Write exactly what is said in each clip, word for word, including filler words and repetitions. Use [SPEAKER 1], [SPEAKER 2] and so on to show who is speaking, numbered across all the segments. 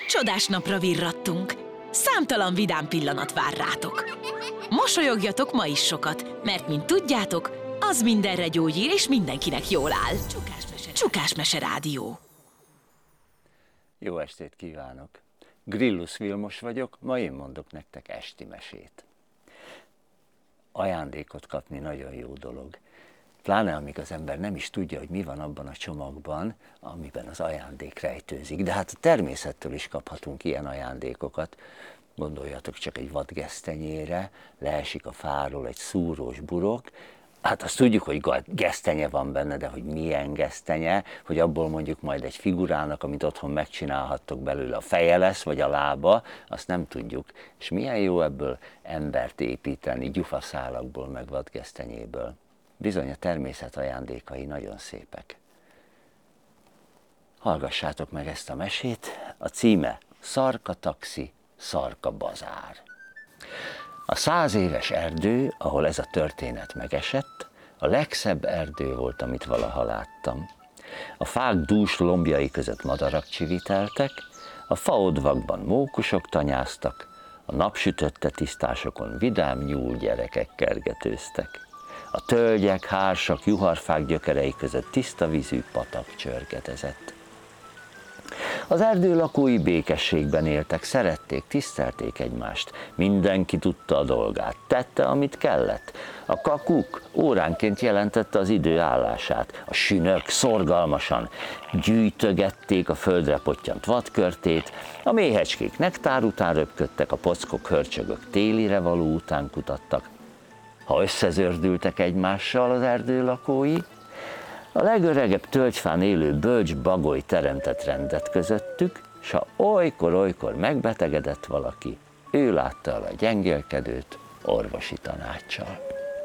[SPEAKER 1] Csodás napra virrattunk. Számtalan vidám pillanat vár rátok. Mosolyogjatok ma is sokat, mert mint tudjátok, az mindenre gyógyír és mindenkinek jól áll. Csukásmese, Csukásmese Rádió.
[SPEAKER 2] Jó estét kívánok! Grillus Vilmos vagyok, ma én mondok nektek esti mesét. Ajándékot kapni nagyon jó dolog. Pláne amíg az ember nem is tudja, hogy mi van abban a csomagban, amiben az ajándék rejtőzik. De hát a természettől is kaphatunk ilyen ajándékokat. Gondoljatok csak egy vadgesztenyére, leesik a fáról egy szúrós burok. Hát azt tudjuk, hogy gesztenye van benne, de hogy milyen gesztenye, hogy abból mondjuk majd egy figurának, amit otthon megcsinálhattok belőle, a feje lesz, vagy a lába, azt nem tudjuk. És milyen jó ebből embert építeni, gyufaszálakból, meg vadgesztenyéből. Bizony a természet ajándékai nagyon szépek. Hallgassátok meg ezt a mesét, a címe Szarka taxi, Szarka bazár. A száz éves erdő, ahol ez a történet megesett, a legszebb erdő volt, amit valaha láttam. A fák dús lombjai között madarak csiviteltek, a faodvakban mókusok tanyáztak, a napsütötte tisztásokon vidám nyúl gyerekek kergetőztek. A tölgyek, hársak, juharfák gyökerei között tiszta vízű patak csörgetezett. Az erdő lakói békességben éltek, szerették, tisztelték egymást. Mindenki tudta a dolgát, tette, amit kellett. A kakuk óránként jelentette az idő állását. A sünök szorgalmasan gyűjtögették a földre pottyant vadkörtét, a méhecskék nektár után röpködtek, a pockok, hörcsögök télire való után kutattak. Ha összezördültek egymással az erdő lakói, a legöregebb tölgyfán élő bölcs bagoly teremtett rendet közöttük, s ha olykor-olykor megbetegedett valaki, ő látta el a gyengélkedőt orvosi tanáccsal.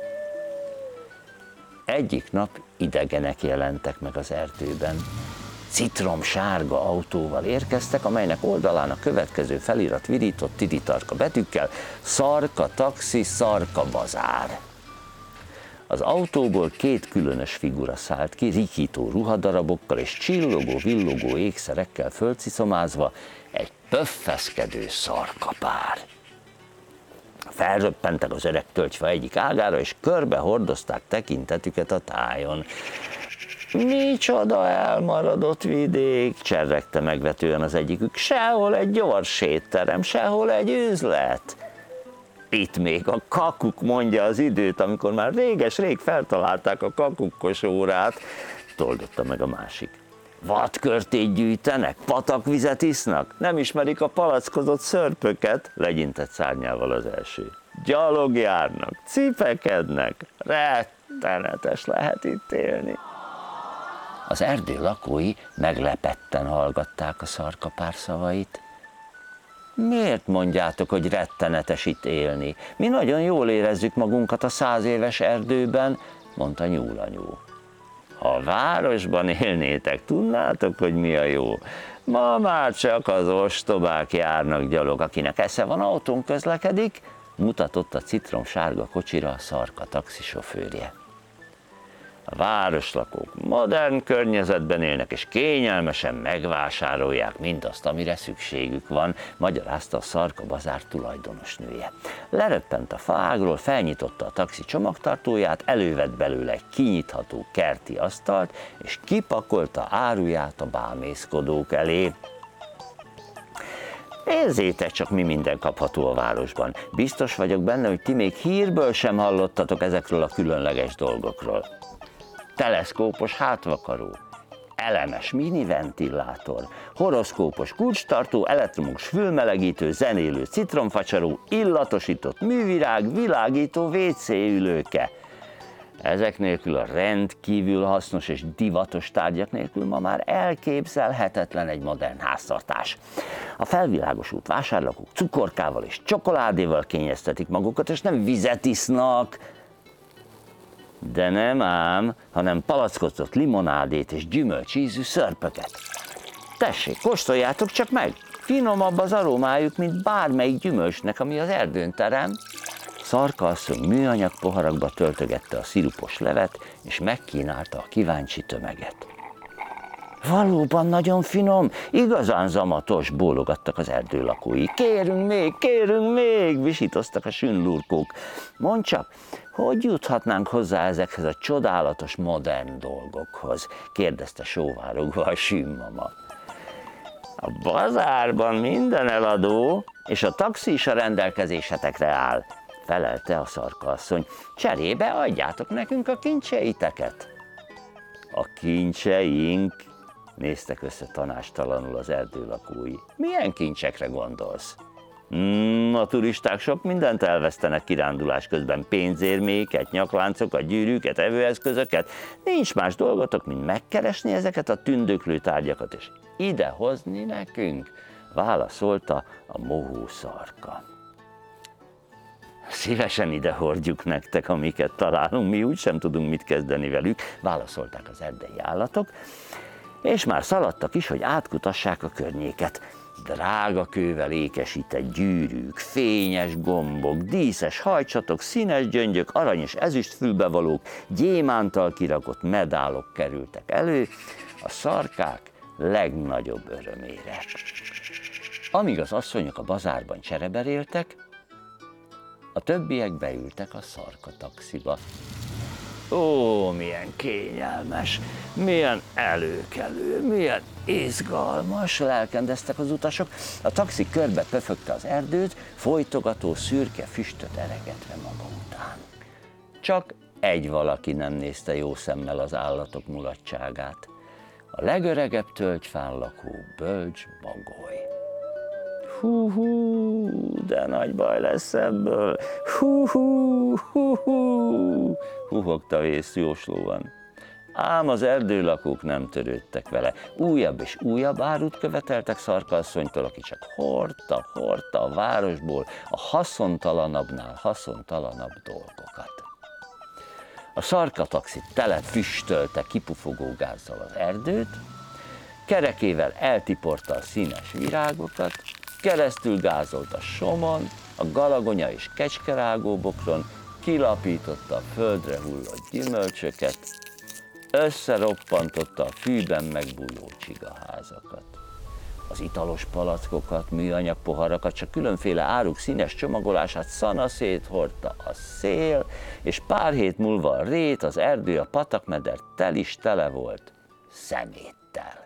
[SPEAKER 2] Egyik nap idegenek jelentek meg az erdőben. Citromsárga autóval érkeztek, amelynek oldalán a következő felirat virított tiritarka betűkkel: Szarka taxi, Szarka bazár. Az autóból két különös figura szállt ki, rikító ruhadarabokkal és csillogó-villogó ékszerekkel fölciszomázva, egy pöffeszkedő szarkapár. Felröppentek az öreg tölgyfa egyik ágára, és körbe hordozták tekintetüket a tájon. Micsoda elmaradott vidék, cserregte megvetően az egyikük, sehol egy gyors étterem, sehol egy üzlet. Itt még a kakuk mondja az időt, amikor már réges-rég feltalálták a kakukkos órát, toldotta meg a másik. Vadkörtét gyűjtenek, patakvizet isznak, nem ismerik a palackozott szörpöket, legyintett szárnyával az első. Gyalog járnak, cipekednek, rettenetes lehet itt élni. Az erdő lakói meglepetten hallgatták a szarkapár szavait. Miért mondjátok, hogy rettenetes itt élni? Mi nagyon jól érezzük magunkat a száz éves erdőben, mondta nyúlanyú. Ha a városban élnétek, tudnátok, hogy mi a jó? Ma már csak az ostobák járnak gyalog, akinek esze van, autón közlekedik, mutatott a citromsárga kocsira a Szarka taxisofőrje. A városlakók modern környezetben élnek, és kényelmesen megvásárolják mindazt, amire szükségük van, magyarázta a Szarka bazár tulajdonosnője. Leröppent a faágról, felnyitotta a taxi csomagtartóját, elővett belőle egy kinyitható kerti asztalt, és kipakolta áruját a bámészkodók elé. Nézzétek csak, mi minden kapható a városban. Biztos vagyok benne, hogy ti még hírből sem hallottatok ezekről a különleges dolgokról. Teleszkópos hátvakaró, elemes miniventilátor, horoszkópos kulcstartó, elektromos fülmelegítő, zenélő citromfacsaró, illatosított művirág, világító vé cé ülőke. Ezek nélkül, a rendkívül hasznos és divatos tárgyak nélkül ma már elképzelhetetlen egy modern háztartás. A felvilágosult vásárlók cukorkával és csokoládéval kényeztetik magukat, és nem vizet isznak. De nem ám, hanem palackozott limonádét és gyümölcsízű szörpöket. Tessék, kóstoljátok csak meg! Finomabb az aromájuk, mint bármelyik gyümölcsnek, ami az erdőn terem. Szarka asszony műanyag poharakba töltögette a szirupos levet, és megkínálta a kíváncsi tömeget. Valóban nagyon finom, igazán zamatos, bólogattak az erdő lakói. Kérünk még, kérünk még, visítoztak a sünlurkók. Mondd csak, hogy juthatnánk hozzá ezekhez a csodálatos, modern dolgokhoz? Kérdezte sóvárogva a sünmama. A bazárban minden eladó, és a taxi is a rendelkezésetekre áll, felelte a szarkaasszony. Cserébe adjátok nekünk a kincseiteket. A kincseink? Néztek össze tanástalanul az erdő lakói. Milyen kincsekre gondolsz? Hmm, a turisták sok mindent elvesztenek kirándulás közben, pénzérméket, nyakláncokat, gyűrűket, evőeszközöket. Nincs más dolgotok, mint megkeresni ezeket a tündöklő tárgyakat, és idehozni nekünk, válaszolta a mohó szarka. Szívesen ide hordjuk nektek, amiket találunk, mi úgysem tudunk mit kezdeni velük, válaszolták az erdei állatok, és már szaladtak is, hogy átkutassák a környéket. Drága kővel ékesített gyűrűk, fényes gombok, díszes hajcsatok, színes gyöngyök, arany és ezüst fülbevalók, gyémántal kirakott medálok kerültek elő a szarkák legnagyobb örömére. Amíg az asszonyok a bazárban csereberéltek, a többiek beültek a szarka taxiba. Ó, milyen kényelmes, milyen előkelő, milyen izgalmas, lelkendeztek az utasok. A taxi körbe pöfögte az erdőt, folytogató szürke füstöt eregetve maga után. Csak egy valaki nem nézte jó szemmel az állatok mulatságát. A legöregebb tölgyfán lakó bölcs bagoly. Hú-hú, de nagy baj lesz ebből. Hú-hú, hú-hú, huhogta vészjóslóan. Ám az erdőlakók nem törődtek vele. Újabb és újabb árut követeltek szarkaasszonytól, aki csak hordta, hordta a városból a haszontalanabbnál haszontalanabb dolgokat. A szarkataxi tele füstölte kipufogó gázzal az erdőt, kerekével eltiporta a színes virágokat, keresztül gázolt a somon, a galagonya és kecskerágóbokron, kilapította a földre hullott gyümölcsöket, összeroppantotta a fűben megbújó csigaházakat. Az italos palackokat, műanyag poharakat, csak különféle áruk színes csomagolását szanaszét hordta a szél, és pár hét múlva a rét, az erdő, a patakmeder tel is tele volt szeméttel.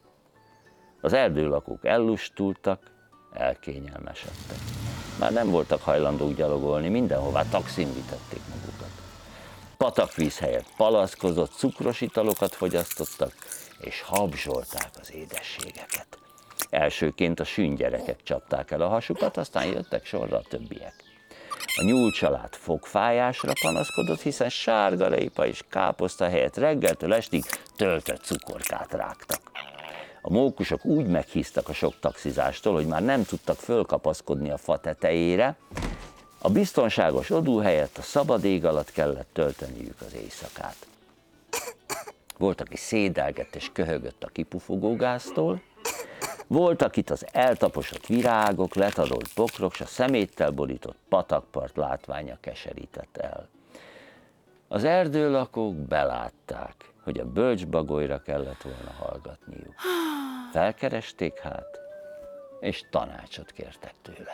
[SPEAKER 2] Az erdőlakók ellustultak, elkényelmesedtek. Már nem voltak hajlandók gyalogolni, mindenhová taxin vitették magukat. Patakvíz helyett palackozott, cukros italokat fogyasztottak, és habzsolták az édességeket. Elsőként a sünngyerekek csapták el a hasukat, aztán jöttek sorra a többiek. A nyúlcsalád fogfájásra panaszkodott, hiszen sárgarépa és káposzta helyett reggeltől estig töltött cukorkát rágtak. A mókusok úgy meghíztak a sok taxizástól, hogy már nem tudtak fölkapaszkodni a fa tetejére, a biztonságos odú helyett a szabad ég alatt kellett tölteniük az éjszakát. Volt, aki szédelgett és köhögött a kipufogógáztól, volt, akit az eltaposott virágok, letarolt bokrok és a szeméttel borított patakpart látványa keserített el. Az erdőlakók belátták, hogy a bölcsbagolyra kellett volna hallgatniuk. Felkeresték hát, és tanácsot kértek tőle.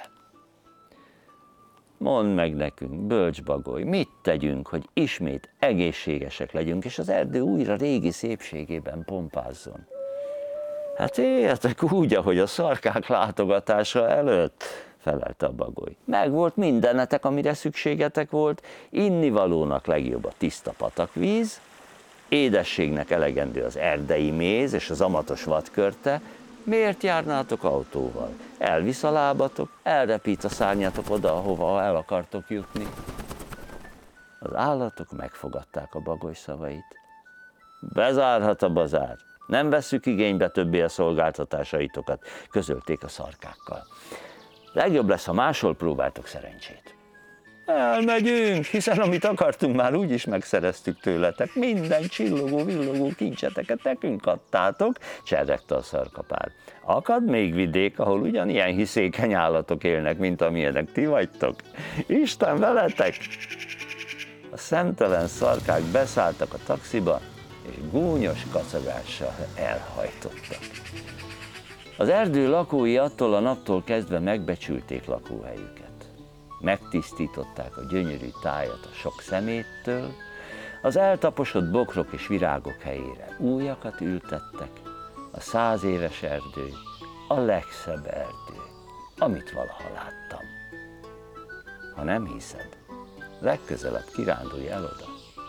[SPEAKER 2] Mondd meg nekünk, bölcsbagoly, mit tegyünk, hogy ismét egészségesek legyünk, és az erdő újra régi szépségében pompázzon? Hát éljetek úgy, ahogy a szarkák látogatása előtt, felelte a bagoly. Meg volt mindenetek, amire szükségetek volt, innivalónak legjobb a tiszta patakvíz, édességnek elegendő az erdei méz és az amatos vadkörte. Miért járnátok autóval? Elvisz a lábatok, elrepít a szárnyatok oda, ahova el akartok jutni. Az állatok megfogadták a bagoly szavait. Bezárhat a bazár, nem vesszük igénybe többé a szolgáltatásaitokat, közölték a szarkákkal. Legjobb lesz, ha máshol próbáltok szerencsét. Elmegyünk, hiszen amit akartunk, már úgyis megszereztük tőletek. Minden csillogó, villogó kincseteket nekünk adtátok, cserregte a szarkapár. Akad még vidék, ahol ugyanilyen hiszékeny állatok élnek, mint amilyenek ti vagytok? Isten veletek! A szemtelen szarkák beszálltak a taxiba, és gúnyos kacagással elhajtottak. Az erdő lakói attól a naptól kezdve megbecsülték lakóhelyüket. Megtisztították a gyönyörű tájat a sok szeméttől, az eltaposott bokrok és virágok helyére újakat ültettek, a száz éves erdő a legszebb erdő, amit valaha láttam. Ha nem hiszed, legközelebb kirándulj el oda.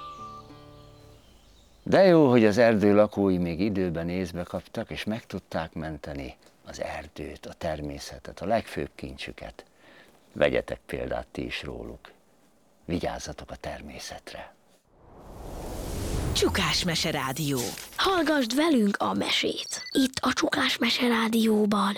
[SPEAKER 2] De jó, hogy az erdő lakói még időben észbe kaptak, és meg tudták menteni az erdőt, a természetet, a legfőbb kincsüket. Vegyetek példát ti is róluk. Vigyázzatok a természetre.
[SPEAKER 1] Csukás Mese Rádió.
[SPEAKER 3] Hallgasd velünk a mesét. Itt a Csukás Mese Rádióban.